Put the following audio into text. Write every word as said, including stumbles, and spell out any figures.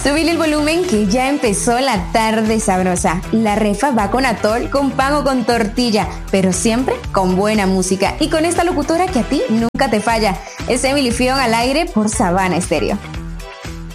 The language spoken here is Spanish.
Subile el volumen que ya empezó la tarde sabrosa. La refa va con atol, con pan o con tortilla, pero siempre con buena música y con esta locutora que a ti nunca te falla. Es Emily Fion al aire por Sabana Estéreo.